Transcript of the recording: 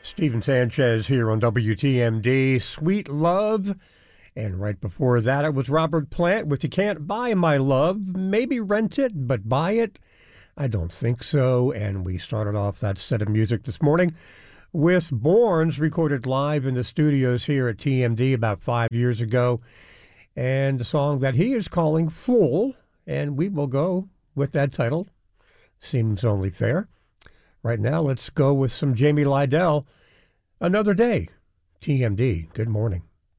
Stephen Sanchez here on WTMD, Sweet Love. And right before that, it was Robert Plant with You Can't Buy My Love. Maybe rent it, but buy it? I don't think so. And we started off that set of music this morning with Borns, recorded live in the studios here at TMD about 5 years ago. And a song that he is calling Fool. And we will go with that title. Seems only fair. Right now, let's go with some Jamie Lydell. Another day. TMD. Good morning.